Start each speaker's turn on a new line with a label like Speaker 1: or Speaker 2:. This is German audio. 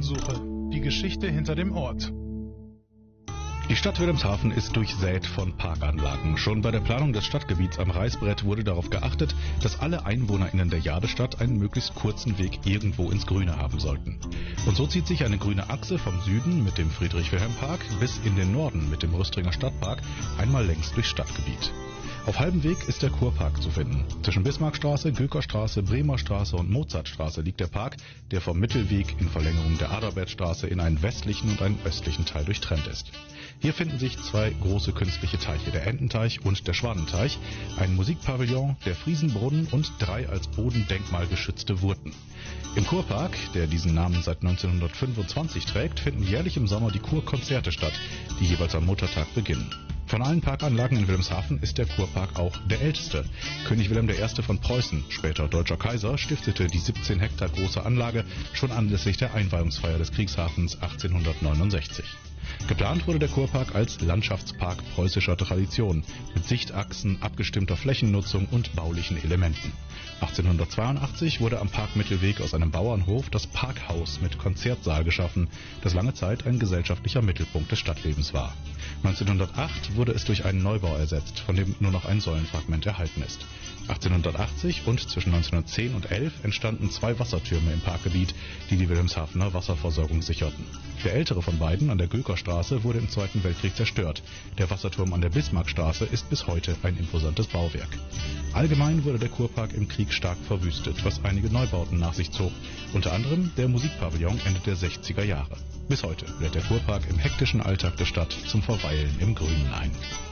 Speaker 1: Spurensuche. Die Geschichte hinter dem Ort.
Speaker 2: Die Stadt Wilhelmshaven ist durchsät von Parkanlagen. Schon bei der Planung des Stadtgebiets am Reißbrett wurde darauf geachtet, dass alle EinwohnerInnen der Jadestadt einen möglichst kurzen Weg irgendwo ins Grüne haben sollten. Und so zieht sich eine grüne Achse vom Süden mit dem Friedrich-Wilhelm-Park bis in den Norden mit dem Rüstringer Stadtpark einmal längs durchs Stadtgebiet. Auf halbem Weg ist der Kurpark zu finden. Zwischen Bismarckstraße, Gökerstraße, Bremer Straße und Mozartstraße liegt der Park, der vom Mittelweg in Verlängerung der Adalbertstraße in einen westlichen und einen östlichen Teil durchtrennt ist. Hier finden sich zwei große künstliche Teiche, der Ententeich und der Schwanenteich, ein Musikpavillon, der Friesenbrunnen und 3 als Bodendenkmal geschützte Wurten. Im Kurpark, der diesen Namen seit 1925 trägt, finden jährlich im Sommer die Kurkonzerte statt, die jeweils am Muttertag beginnen. Von allen Parkanlagen in Wilhelmshaven ist der Kurpark auch der älteste. König Wilhelm I. von Preußen, später deutscher Kaiser, stiftete die 17 Hektar große Anlage schon anlässlich der Einweihungsfeier des Kriegshafens 1869. Geplant wurde der Kurpark als Landschaftspark preußischer Tradition, mit Sichtachsen, abgestimmter Flächennutzung und baulichen Elementen. 1882 wurde am Parkmittelweg aus einem Bauernhof das Parkhaus mit Konzertsaal geschaffen, das lange Zeit ein gesellschaftlicher Mittelpunkt des Stadtlebens war. 1908 wurde es durch einen Neubau ersetzt, von dem nur noch ein Säulenfragment erhalten ist. 1880 und zwischen 1910 und 11 entstanden 2 Wassertürme im Parkgebiet, die die Wilhelmshavener Wasserversorgung sicherten. Der ältere von beiden an der Gökerstraße wurde im Zweiten Weltkrieg zerstört. Der Wasserturm an der Bismarckstraße ist bis heute ein imposantes Bauwerk. Allgemein wurde der Kurpark im Krieg stark verwüstet, was einige Neubauten nach sich zog. Unter anderem der Musikpavillon Ende der 60er Jahre. Bis heute lädt der Kurpark im hektischen Alltag der Stadt zum Verweilen im Grünen ein.